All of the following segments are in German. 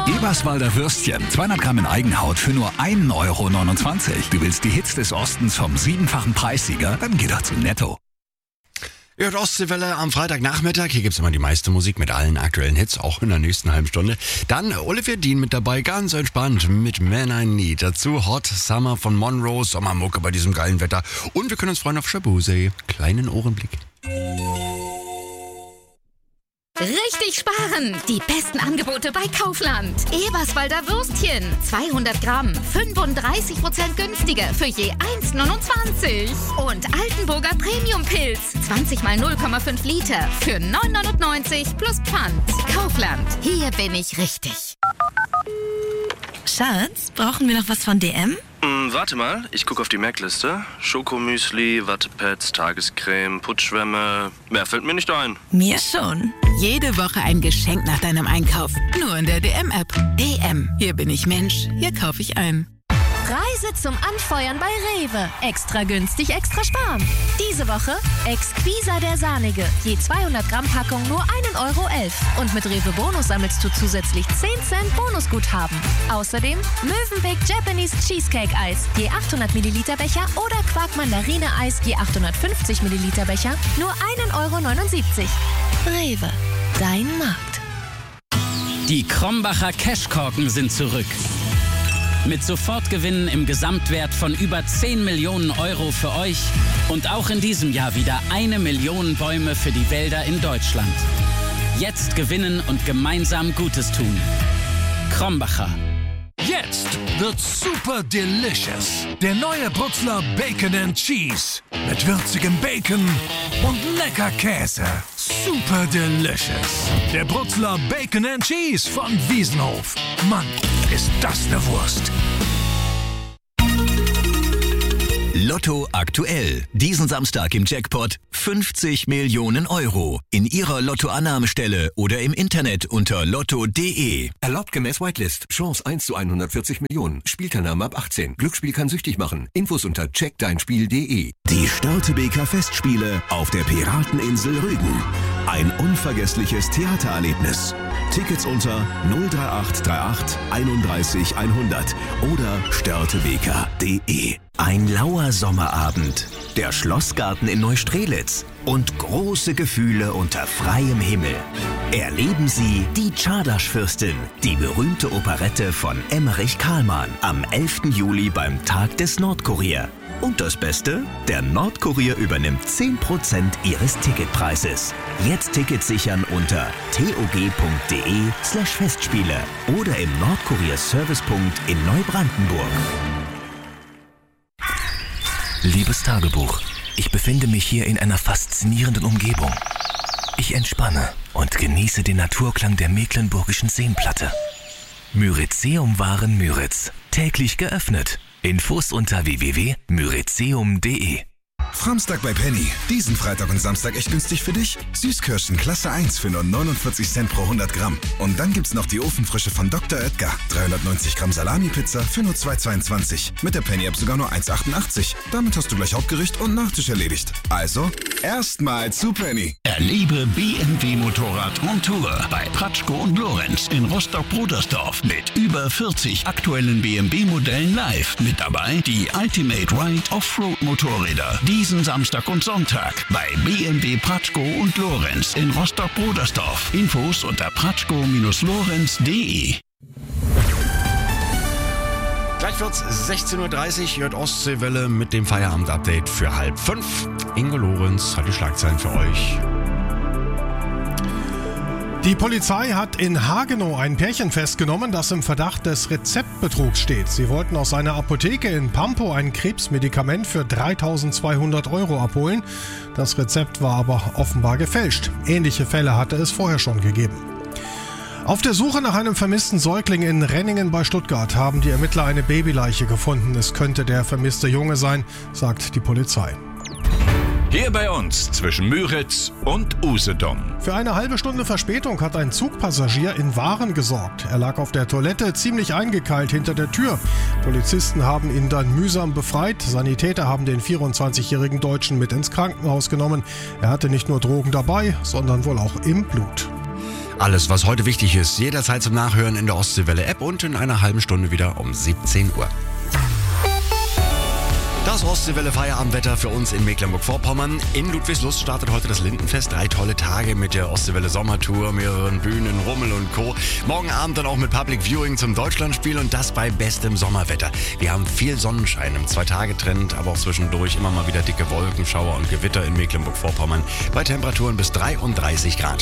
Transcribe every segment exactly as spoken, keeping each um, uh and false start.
Eberswalder Würstchen, zweihundert Gramm in Eigenhaut für nur ein Euro neunundzwanzig. Du willst die Hits des Ostens vom siebenfachen Preissieger? Dann geh doch zu Netto. Ihr hört Ostseewelle am Freitagnachmittag. Hier gibt's immer die meiste Musik mit allen aktuellen Hits, auch in der nächsten halben Stunde. Dann Oliver Dean mit dabei, ganz entspannt mit Man I Need. Dazu Hot Summer von Monroe, Sommermucke bei diesem geilen Wetter. Und wir können uns freuen auf Shaboozey. Kleinen Ohrenblick. Richtig sparen! Die besten Angebote bei Kaufland. Eberswalder Würstchen. zweihundert Gramm. fünfunddreißig Prozent günstiger für je eins neunundzwanzig. Und Altenburger Premium Pilz. zwanzig mal null Komma fünf Liter für neun neunundneunzig plus Pfand. Kaufland. Hier bin ich richtig. Schatz, brauchen wir noch was von D M? Hm, warte mal, ich gucke auf die Merkliste. Schokomüsli, Wattepads, Tagescreme, Putzschwämme. Mehr fällt mir nicht ein. Mir schon. Jede Woche ein Geschenk nach deinem Einkauf. Nur in der D M-App. D M. Hier bin ich Mensch. Hier kaufe ich ein. Reise zum Anfeuern bei Rewe. Extra günstig, extra sparen. Diese Woche Exquisa der Sahnige. Je zweihundert Gramm Packung nur ein Euro elf. Und mit Rewe Bonus sammelst du zusätzlich zehn Cent Bonusguthaben. Außerdem Mövenpick Japanese Cheesecake Eis. Je achthundert Milliliter Becher oder Quark Mandarine Eis. Je achthundertfünfzig Milliliter Becher. Nur ein Euro neunundsiebzig. Rewe. Dein Markt. Die Krombacher Cashkorken sind zurück. Mit Sofortgewinnen im Gesamtwert von über zehn Millionen Euro für euch und auch in diesem Jahr wieder eine Million Bäume für die Wälder in Deutschland. Jetzt gewinnen und gemeinsam Gutes tun. Krombacher. Jetzt wird's super delicious. Der neue Brutzler Bacon and Cheese. Mit würzigem Bacon und lecker Käse. Super delicious. Der Brutzler Bacon and Cheese von Wiesenhof. Mann, ist das eine Wurst. Lotto aktuell. Diesen Samstag im Jackpot fünfzig Millionen Euro. In Ihrer Lottoannahmestelle oder im Internet unter lotto punkt de. Erlaubt gemäß Whitelist. Chance eins zu hundertvierzig Millionen. Spielteilnahme ab achtzehn. Glücksspiel kann süchtig machen. Infos unter check dein spiel punkt de. Die Störtebeker Festspiele auf der Pirateninsel Rügen. Ein unvergessliches Theatererlebnis. Tickets unter null drei acht drei acht einunddreißig hundert oder störtebeker punkt de. Ein lauer Sommerabend, der Schlossgarten in Neustrelitz und große Gefühle unter freiem Himmel. Erleben Sie die Czardasch-Fürstin, die berühmte Operette von Emmerich Kahlmann am elften Juli beim Tag des Nordkurier. Und das Beste? Der Nordkurier übernimmt zehn Prozent Ihres Ticketpreises. Jetzt Tickets sichern unter tog punkt de slash Festspiele oder im Nordkurier-Servicepunkt in Neubrandenburg. Liebes Tagebuch, ich befinde mich hier in einer faszinierenden Umgebung. Ich entspanne und genieße den Naturklang der mecklenburgischen Seenplatte. Myrizeum Waren täglich geöffnet. Infos unter w w w punkt myrizeum punkt de. Framstag bei Penny. Diesen Freitag und Samstag echt günstig für dich. Süßkirschen Klasse eins für nur neunundvierzig Cent pro hundert Gramm. Und dann gibt's noch die Ofenfrische von Doktor Oetker. dreihundertneunzig Gramm Salami-Pizza für nur zwei Euro zweiundzwanzig. Mit der Penny-App sogar nur eins Euro achtundachtzig. Damit hast du gleich Hauptgericht und Nachtisch erledigt. Also, erstmal zu Penny. Erlebe B M W Motorrad on Tour bei Pratschko und Lorenz in Rostock-Brudersdorf mit über vierzig aktuellen B M W-Modellen live. Mit dabei die Ultimate Ride Offroad-Motorräder. Diesen Samstag und Sonntag bei B M W Pratschko und Lorenz in Rostock-Brudersdorf. Infos unter pratschko Lorenz punkt de. Gleich wird's sechzehn Uhr dreißig, hört Ostseewelle mit dem Feierabend-Update für halb fünf. Ingo Lorenz hat die Schlagzeilen für euch. Die Polizei hat in Hagenow ein Pärchen festgenommen, das im Verdacht des Rezeptbetrugs steht. Sie wollten aus einer Apotheke in Pampo ein Krebsmedikament für dreitausendzweihundert Euro abholen. Das Rezept war aber offenbar gefälscht. Ähnliche Fälle hatte es vorher schon gegeben. Auf der Suche nach einem vermissten Säugling in Renningen bei Stuttgart haben die Ermittler eine Babyleiche gefunden. Es könnte der vermisste Junge sein, sagt die Polizei. Hier bei uns zwischen Müritz und Usedom. Für eine halbe Stunde Verspätung hat ein Zugpassagier in Waren gesorgt. Er lag auf der Toilette ziemlich eingekeilt hinter der Tür. Polizisten haben ihn dann mühsam befreit. Sanitäter haben den vierundzwanzigjährigen Deutschen mit ins Krankenhaus genommen. Er hatte nicht nur Drogen dabei, sondern wohl auch im Blut. Alles, was heute wichtig ist, jederzeit zum Nachhören in der Ostseewelle-App und in einer halben Stunde wieder um siebzehn Uhr. Das Ostseewelle-Feierabendwetter für uns in Mecklenburg-Vorpommern. In Ludwigslust startet heute das Lindenfest. Drei tolle Tage mit der Ostseewelle-Sommertour, mehreren Bühnen, Rummel und Co. Morgen Abend dann auch mit Public Viewing zum Deutschlandspiel und das bei bestem Sommerwetter. Wir haben viel Sonnenschein im Zwei-Tage-Trend, aber auch zwischendurch immer mal wieder dicke Wolken, Schauer und Gewitter in Mecklenburg-Vorpommern bei Temperaturen bis dreiunddreißig Grad.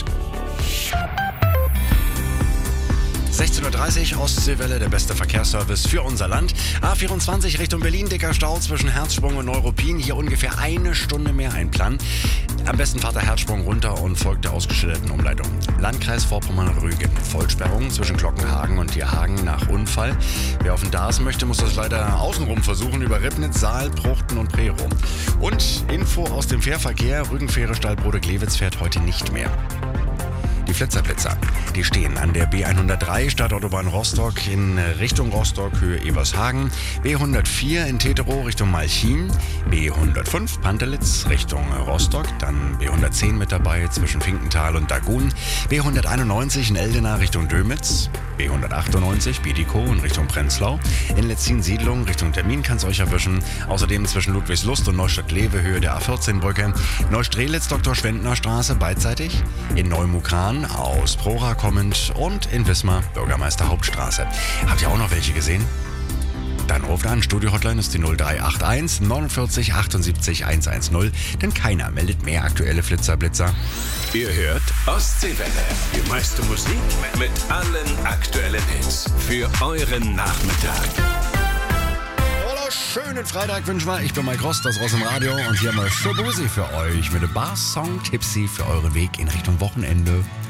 sechzehn Uhr dreißig, Ostseewelle, der beste Verkehrsservice für unser Land. A vierundzwanzig Richtung Berlin, dicker Stau zwischen Herzsprung und Neuruppin. Hier ungefähr eine Stunde mehr einplanen. Am besten fahrt der Herzsprung runter und folgt der ausgeschilderten Umleitung. Landkreis Vorpommern-Rügen. Vollsperrung zwischen Glockenhagen und Tierhagen nach Unfall. Wer auf den Dars möchte, muss das leider außenrum versuchen über Ribnitz, Saal, Pruchten und Prerow. Und Info aus dem Fährverkehr. Rügenfähre Stallbrode-Glewitz fährt heute nicht mehr. Die Flitzerblitzer, die stehen an der B hundertdrei Stadtautobahn Rostock in Richtung Rostock, Höhe Ebershagen, B hundertvier in Teterow Richtung Malchin, B hundertfünf Pantelitz Richtung Rostock, dann B hundertzehn mit dabei zwischen Finkenthal und Dagun, B hunderteinundneunzig in Eldena Richtung Dömitz, B hundertachtundneunzig Biedigkow in Richtung Prenzlau, in Letzin-Siedlung Richtung Termin kann es euch erwischen, außerdem zwischen Ludwigslust und Neustadt-Lewe Höhe der A vierzehn Brücke, Neustrelitz Doktor Schwendner Straße beidseitig, in Neumukran aus Prora kommend und in Wismar Bürgermeister Hauptstraße. Habt ihr auch noch welche gesehen? Dann ruft an, Studio-Hotline ist die null drei acht eins neunundvierzig achtundsiebzig hundertzehn, denn keiner meldet mehr aktuelle Flitzerblitzer. Ihr hört Ostseewelle, die meiste Musik mit allen aktuellen Hits für euren Nachmittag. Schönen Freitag wünschen wir. Ich bin Mike Rost, das Ross im Radio und hier haben wir Schubusi für euch mit dem Bar-Song Tipsy für euren Weg in Richtung Wochenende.